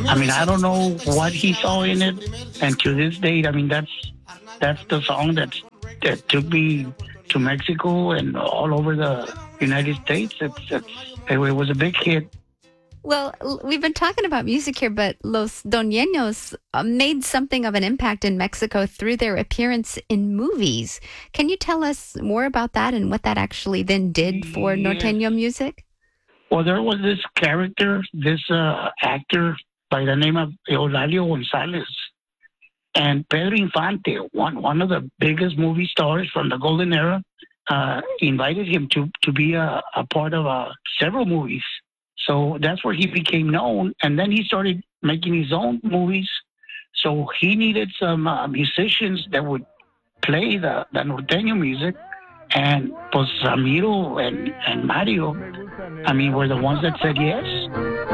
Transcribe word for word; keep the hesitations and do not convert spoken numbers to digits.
I mean, I don't know what he saw in it, and to this date, I mean, that's that's the song that that took me to Mexico and all over the United States. It's, it's it was a big hit. Well, l- we've been talking about music here, but Los Doñeños uh, made something of an impact in Mexico through their appearance in movies. Can you tell us more about that and what that actually then did for Yes. norteño music? Well, there was this character, this uh, actor by the name of Eulalio Gonzalez, and Pedro Infante, one one of the biggest movie stars from the golden era, uh, invited him to to be a, a part of uh, several movies. So that's where he became known, and then he started making his own movies. So he needed some uh, musicians that would play the, the norteño music, and pues Ramiro and, and Mario, I mean, were the ones that said yes.